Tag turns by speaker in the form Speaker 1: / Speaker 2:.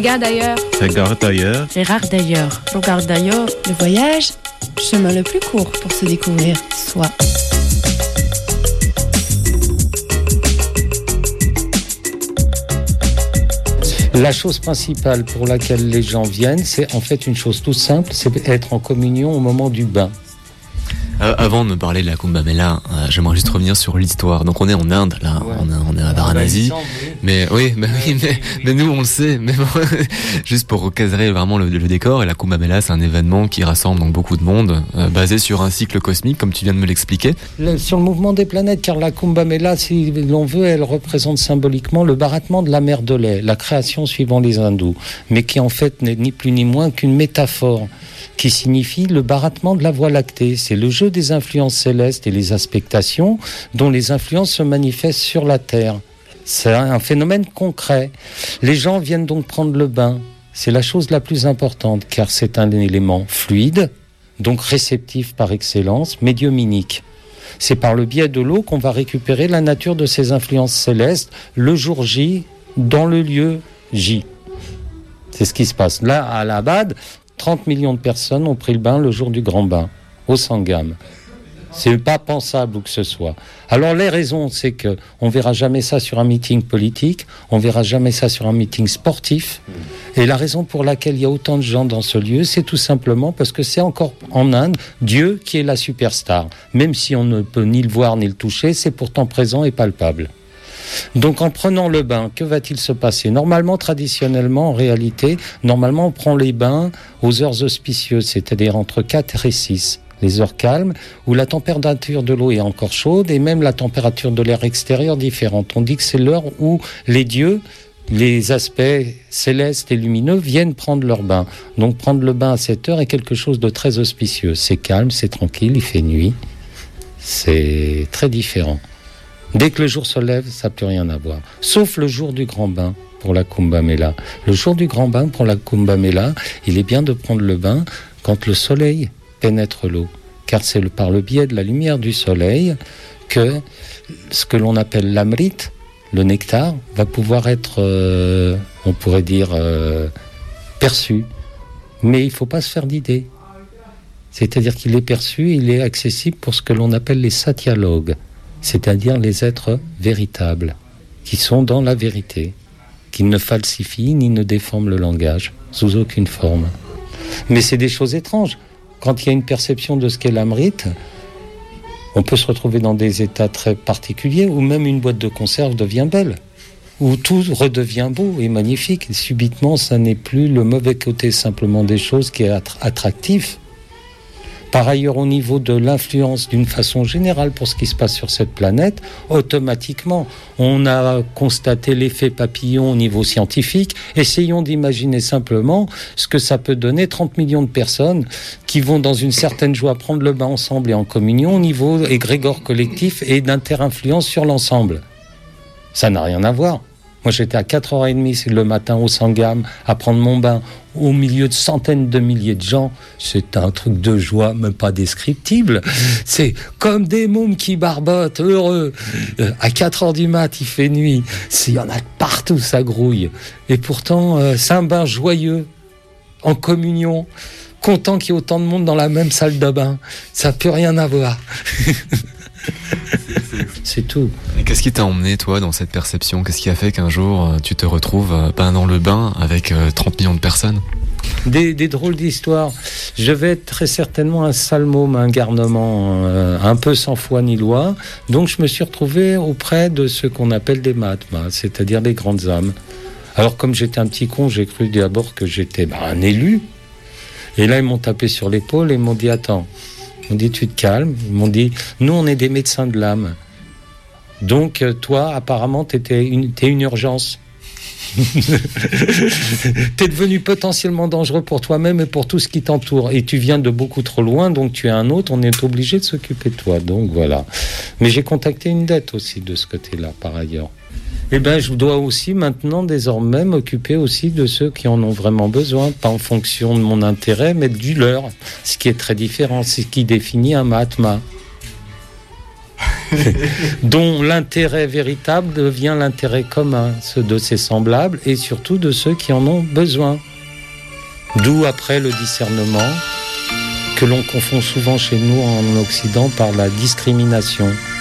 Speaker 1: Regarde ailleurs.
Speaker 2: Regarde ailleurs.
Speaker 1: Regarde d'ailleurs.
Speaker 3: Regarde d'ailleurs.
Speaker 4: Le voyage, chemin le plus court pour se découvrir soi.
Speaker 5: La chose principale pour laquelle les gens viennent, c'est en fait une chose toute simple, c'est être en communion au moment du bain.
Speaker 6: Avant de me parler de la Kumbh Mela, j'aimerais juste revenir sur l'histoire. Donc on est en Inde, là, ouais. on est à Varanasi. Mais nous on le sait. Mais bon, juste pour recadrer vraiment le décor, et la Kumbh Mela, c'est un événement qui rassemble donc beaucoup de monde, basé sur un cycle cosmique, comme tu viens de me l'expliquer.
Speaker 5: Sur le mouvement des planètes, car la Kumbh Mela, si l'on veut, elle représente symboliquement le baratement de la mer de lait, la création suivant les hindous, mais qui en fait n'est ni plus ni moins qu'une métaphore qui signifie le baratement de la Voie lactée. C'est le jeu des influences célestes et les aspectations dont les influences se manifestent sur la Terre. C'est un phénomène concret. Les gens viennent donc prendre le bain. C'est la chose la plus importante, car c'est un élément fluide, donc réceptif par excellence, médiuminique. C'est par le biais de l'eau qu'on va récupérer la nature de ces influences célestes le jour J, dans le lieu J. C'est ce qui se passe. Là, à Allahabad, 30 millions de personnes ont pris le bain le jour du grand bain, au Sangam. C'est pas pensable où que ce soit. Alors les raisons, c'est que on verra jamais ça sur un meeting politique, on verra jamais ça sur un meeting sportif. Et la raison pour laquelle il y a autant de gens dans ce lieu, c'est tout simplement parce que c'est encore en Inde Dieu qui est la superstar. Même si on ne peut ni le voir ni le toucher, c'est pourtant présent et palpable. Donc en prenant le bain, que va-t-il se passer ? Normalement, traditionnellement, en réalité, on prend les bains aux heures auspicieuses, c'est-à-dire entre 4 et 6, les heures calmes, où la température de l'eau est encore chaude et même la température de l'air extérieur différente. On dit que c'est l'heure où les dieux, les aspects célestes et lumineux viennent prendre leur bain. Donc prendre le bain à cette heure est quelque chose de très auspicieux. C'est calme, c'est tranquille, il fait nuit, c'est très différent. Dès que le jour se lève, ça n'a plus rien à voir. Sauf le jour du grand bain pour la Kumbh Mela. Le jour du grand bain pour la Kumbh Mela, il est bien de prendre le bain quand le soleil pénètre l'eau. Car c'est par le biais de la lumière du soleil que ce que l'on appelle l'amrit, le nectar, va pouvoir être, on pourrait dire, perçu. Mais il ne faut pas se faire d'idées. C'est-à-dire qu'il est perçu, il est accessible pour ce que l'on appelle les satyalogues. C'est-à-dire les êtres véritables, qui sont dans la vérité, qui ne falsifient ni ne déforment le langage, sous aucune forme. Mais c'est des choses étranges. Quand il y a une perception de ce qu'est l'amrit, on peut se retrouver dans des états très particuliers, où même une boîte de conserve devient belle, où tout redevient beau et magnifique. Et subitement, ça n'est plus le mauvais côté simplement des choses qui est attractif. Par ailleurs, au niveau de l'influence d'une façon générale pour ce qui se passe sur cette planète, automatiquement, on a constaté l'effet papillon au niveau scientifique. Essayons d'imaginer simplement ce que ça peut donner 30 millions de personnes qui vont dans une certaine joie prendre le bain ensemble et en communion au niveau égrégore collectif et d'inter-influence sur l'ensemble. Ça n'a rien à voir. Moi, j'étais à 4h30 le matin au Sangam à prendre mon bain au milieu de centaines de milliers de gens. C'est un truc de joie même pas descriptible. C'est comme des mômes qui barbotent, heureux. À 4h du mat, il fait nuit. Il y en a partout, ça grouille. Et pourtant, c'est un bain joyeux, en communion, content qu'il y ait autant de monde dans la même salle de bain. Ça n'a plus rien à voir. C'est tout.
Speaker 6: Et qu'est-ce qui t'a emmené, toi, dans cette perception ? Qu'est-ce qui a fait qu'un jour, tu te retrouves pas dans le bain avec 30 millions de personnes ?
Speaker 5: Des drôles d'histoires. Je vais être très certainement un sale môme, un garnement, un peu sans foi ni loi. Donc je me suis retrouvé auprès de ce qu'on appelle des Mahatmas, c'est-à-dire des grandes âmes. Alors comme j'étais un petit con, j'ai cru d'abord que j'étais un élu. Et là, ils m'ont tapé sur l'épaule et m'ont dit « Attends ». Ils m'ont dit, tu te calmes. Ils m'ont dit, nous, on est des médecins de l'âme. Donc, toi, apparemment, t'es une urgence. T'es devenu potentiellement dangereux pour toi-même et pour tout ce qui t'entoure. Et tu viens de beaucoup trop loin, donc tu es un autre. On est obligé de s'occuper de toi. Donc, voilà. Mais j'ai contacté une dette aussi de ce côté-là, par ailleurs. Eh bien, je dois aussi maintenant, désormais, m'occuper aussi de ceux qui en ont vraiment besoin, pas en fonction de mon intérêt, mais du leur. Ce qui est très différent, c'est ce qui définit un Mahatma. dont l'intérêt véritable devient l'intérêt commun, ceux de ses semblables et surtout de ceux qui en ont besoin. D'où après le discernement, que l'on confond souvent chez nous en Occident par la discrimination.